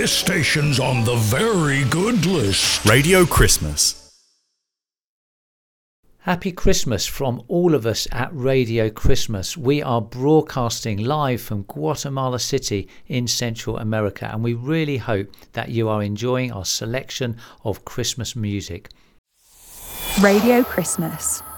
This station's on the very good list. Radio Christmas. Happy Christmas from all of us at Radio Christmas. We are broadcasting live from Guatemala City in Central America, and we really hope that you are enjoying our selection of Christmas music. Radio Christmas.